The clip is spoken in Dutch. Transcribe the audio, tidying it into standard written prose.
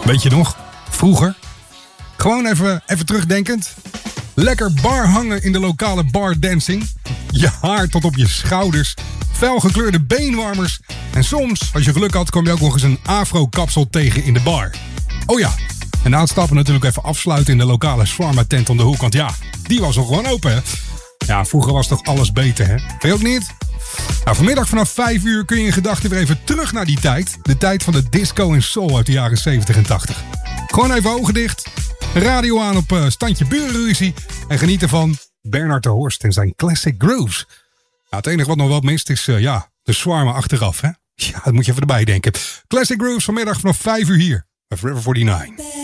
Weet je nog? Vroeger. Gewoon even terugdenkend. Lekker bar hangen in de lokale bar dancing. Je haar tot op je schouders. Felgekleurde beenwarmers. En soms, als je geluk had, kwam je ook nog eens een afro-kapsel tegen in de bar. Oh ja, en na het stappen natuurlijk even afsluiten in de lokale shawarma tent om de hoek. Want ja, die was nog gewoon open, hè? Ja, vroeger was toch alles beter, hè? Vind je ook niet? Nou, vanmiddag vanaf 5 uur kun je in gedachten weer even terug naar die tijd. De tijd van de disco en soul uit de jaren 70 en 80. Gewoon even ogen dicht. Radio aan op standje burenruzie. En geniet ervan Bernard de Horst en zijn Classic Grooves. Nou, het enige wat nog wel mist is de shawarma achteraf, hè? Ja, dat moet je even erbij denken. Classic Grooves vanmiddag vanaf 5 uur hier. Bij Forever 49.